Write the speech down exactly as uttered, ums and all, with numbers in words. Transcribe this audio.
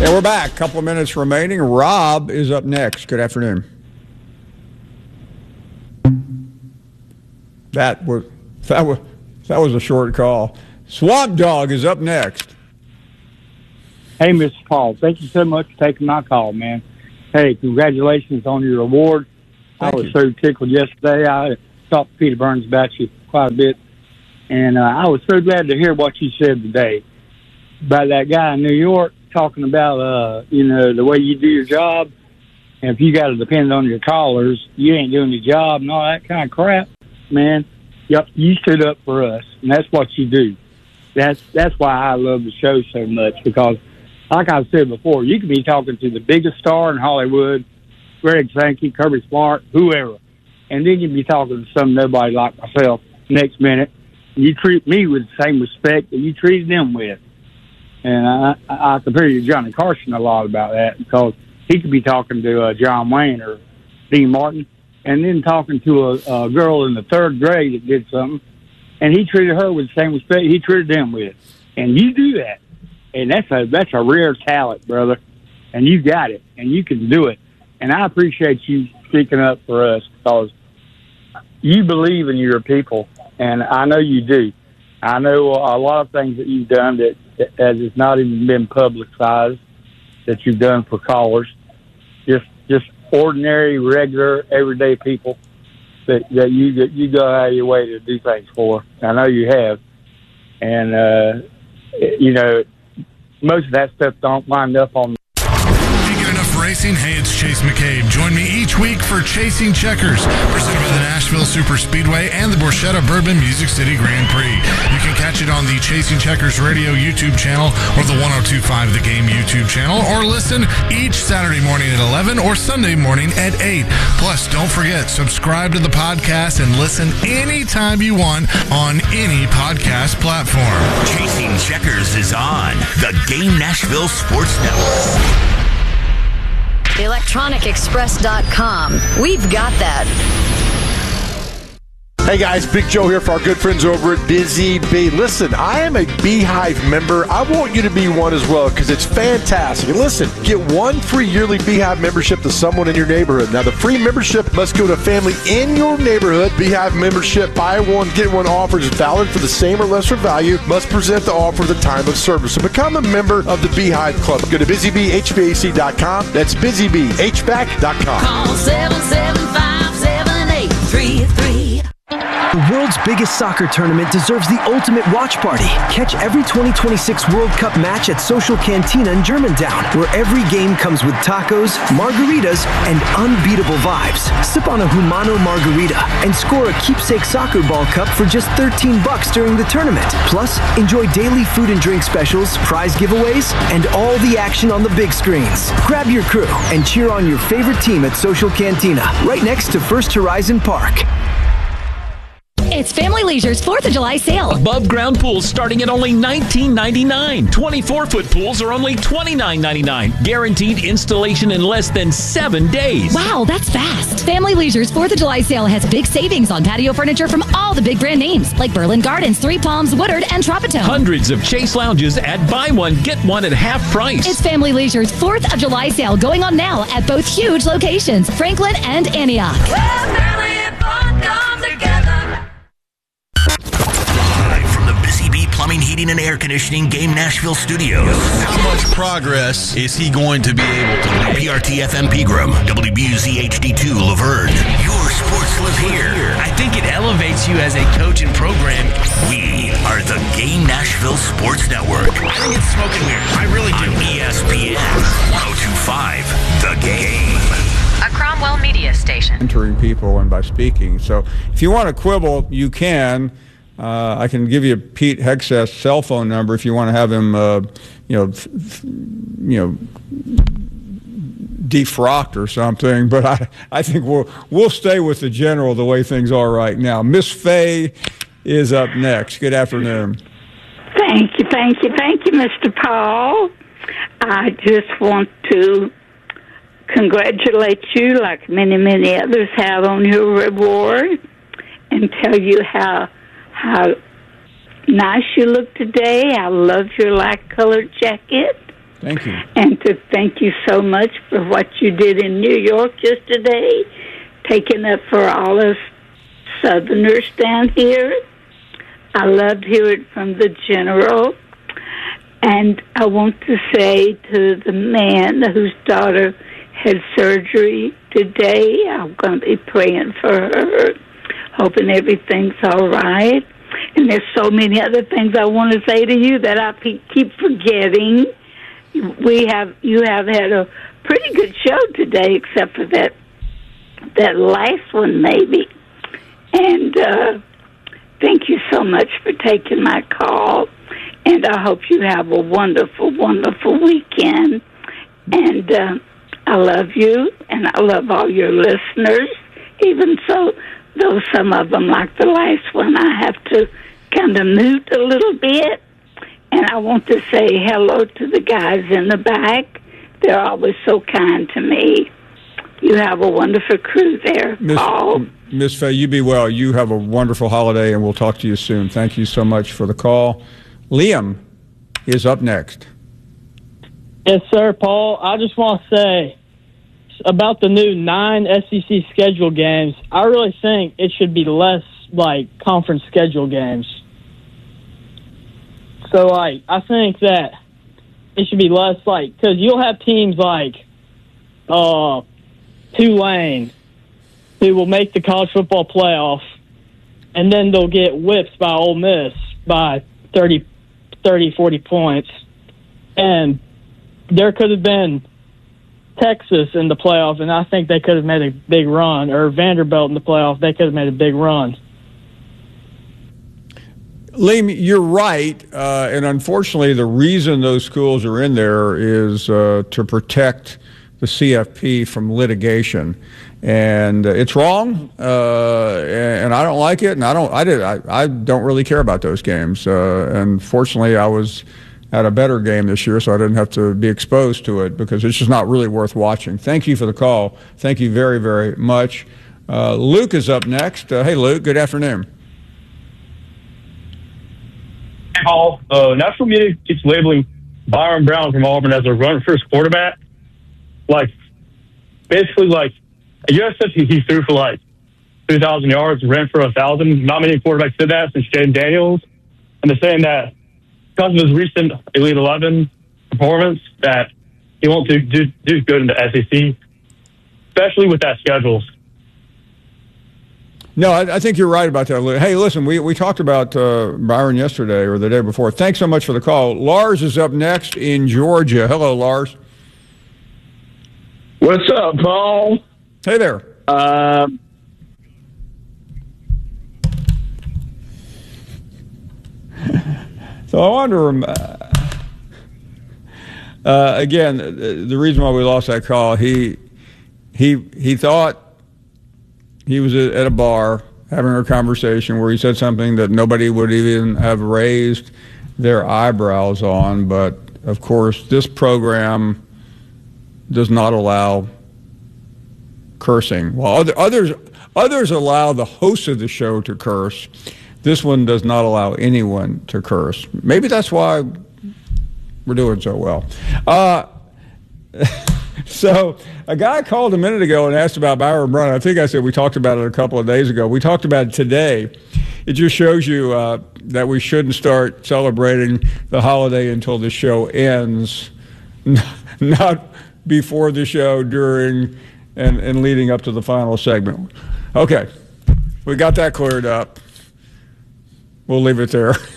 And we're back. Couple of minutes remaining. Rob is up next. Good afternoon. That was that was that was a short call. Swamp Dog is up next. Hey, Mister Paul, thank you so much for taking my call, man. Hey, congratulations on your award. Thank I was you. so tickled yesterday. I talked to Peter Burns about you quite a bit, and uh, I was so glad to hear what you said today about that guy in New York talking about, uh, you know, the way you do your job. And if you got to depend on your callers, you ain't doing your job and all that kind of crap, man. Yep, you stood up for us, and that's what you do. That's that's why I love the show so much, because like I said before, you could be talking to the biggest star in Hollywood, Greg Sankey, Kirby Smart, whoever, and then you'd be talking to some nobody like myself next minute. And you treat me with the same respect that you treated them with. And I, I compare you to Johnny Carson a lot about that, because he could be talking to uh, John Wayne or Dean Martin, and then talking to a, a girl in the third grade that did something, and he treated her with the same respect he treated them with. And you do that. And that's a that's a rare talent, brother. And you got it, and you can do it. And I appreciate you speaking up for us, because you believe in your people, and I know you do. I know a lot of things that you've done that, that has not even been publicized that you've done for callers. Just just ordinary, regular, everyday people that, that you that you go out of your way to do things for. I know you have. And, uh, you know, most of that stuff don't wind up on. Racing. Hey, it's Chase McCabe. Join me each week for Chasing Checkers, presented by the Nashville Super Speedway and the Borchetta Bourbon Music City Grand Prix. You can catch it on the Chasing Checkers Radio YouTube channel or the one oh two point five The Game YouTube channel, or listen each Saturday morning at eleven or Sunday morning at eight. Plus, don't forget, subscribe to the podcast and listen anytime you want on any podcast platform. Chasing Checkers is on the Game Nashville Sports Network. electronic express dot com. We've got that. Hey guys, Big Joe here for our good friends over at Busy Bee. Listen, I am a Beehive member. I want you to be one as well, because it's fantastic. And listen, get one free yearly Beehive membership to someone in your neighborhood. Now, the free membership must go to a family in your neighborhood. Beehive membership, buy one, get one offer is valid for the same or lesser value. Must present the offer at the time of service. So become a member of the Beehive Club. Go to busy bee h v a c dot com. That's busy bee h v a c dot com. Call seven seven five, seven eight three three. The world's biggest soccer tournament deserves the ultimate watch party. Catch every twenty twenty-six World Cup match at Social Cantina in Germantown, where every game comes with tacos, margaritas, and unbeatable vibes. Sip on a Humano margarita and score a keepsake soccer ball cup for just thirteen bucks during the tournament. Plus, enjoy daily food and drink specials, prize giveaways, and all the action on the big screens. Grab your crew and cheer on your favorite team at Social Cantina, right next to First Horizon Park. It's Family Leisure's fourth of July sale. Above ground pools starting at only nineteen ninety-nine dollars. twenty-four foot pools are only twenty-nine ninety-nine. Guaranteed installation in less than seven days. Wow, that's fast. Family Leisure's fourth of July sale has big savings on patio furniture from all the big brand names, like Berlin Gardens, Three Palms, Woodard, and Tropitone. Hundreds of Chase lounges at buy one, get one at half price. It's Family Leisure's fourth of July sale going on now at both huge locations, Franklin and Antioch. Well, family and fun come together. Plumbing, Heating, and Air Conditioning Game Nashville Studios. How much progress is he going to be able to make? P R T F M Pegram, W B U Z H D two Laverne. Your sports live here. I think it elevates you as a coach and program. We are the Game Nashville Sports Network. I think it's smoke and mirrors. I really do. On E S P N one oh two point five The Game. A Cromwell Media Station. Entering people and by speaking. So if you want to quibble, you can. Uh, I can give you Pete Hegseth's cell phone number if you want to have him, uh, you know, f- f- you know, defrocked or something. But I, I think we'll we'll stay with the general the way things are right now. Miss Faye is up next. Good afternoon. Thank you, thank you, thank you, Mister Paul. I just want to congratulate you, like many, many others have, on your reward, and tell you how. How nice you look today. I love your light-colored jacket. Thank you. And to thank you so much for what you did in New York yesterday, taking up for all us Southerners down here. I loved hearing from the General. And I want to say to the man whose daughter had surgery today, I'm going to be praying for her, hoping everything's all right. And there's so many other things I want to say to you that I keep forgetting. We have you have had a pretty good show today, except for that that last one, maybe. And uh, thank you so much for taking my call. And I hope you have a wonderful, wonderful weekend. And uh, I love you, and I love all your listeners. Even so, though some of them, like the last one, I have to kind of mute a little bit. And I want to say hello to the guys in the back. They're always so kind to me. You have a wonderful crew there, Miss, Paul. Miss Fay, you be well. You have a wonderful holiday, and we'll talk to you soon. Thank you so much for the call. Liam is up next. Yes, sir, Paul. I just want to say about the new nine S E C schedule games, I really think it should be less like conference schedule games. So, like, I think that it should be less like, because you'll have teams like uh, Tulane who will make the college football playoff, and then they'll get whipped by Ole Miss by thirty, forty points. And there could have been Texas in the playoff, and I think they could have made a big run, or Vanderbilt in the playoff, they could have made a big run. Liam, you're right, uh, and unfortunately the reason those schools are in there is uh, to protect the C F P from litigation, and uh, it's wrong, uh, and, and I don't like it, and I don't, I did, I, I don't really care about those games, uh, and fortunately I was at a better game this year, so I didn't have to be exposed to it because it's just not really worth watching. Thank you for the call. Thank you very, very much. Uh, Luke is up next. Uh, hey, Luke. Good afternoon. Hey, Paul. Uh, national media keeps labeling Byron Brown from Auburn as a run-first quarterback. Like, basically, like, U S C he threw for like two thousand yards, ran for one thousand. Not many quarterbacks did that since Jaden Daniels. And they're saying that because of his recent Elite eleven performance, that he won't do, do, do good in the S E C, especially with that schedules. No, I, I think you're right about that. Hey, listen, we, we talked about uh, Byron yesterday or the day before. Thanks so much for the call. Lars is up next in Georgia. Hello, Lars. What's up, Paul? Hey there. Um, so I wonder, uh, uh, again, the, the reason why we lost that call, he he he thought he was at a bar having a conversation where he said something that nobody would even have raised their eyebrows on. But, of course, this program does not allow cursing. While other, others, others allow the host of the show to curse, this one does not allow anyone to curse. Maybe that's why we're doing so well. Uh, So a guy called a minute ago and asked about Byron Brown. I think I said we talked about it a couple of days ago. We talked about it today. It just shows you uh, that we shouldn't start celebrating the holiday until the show ends, not before the show, during, and, and leading up to the final segment. Okay, we got that cleared up. We'll leave it there.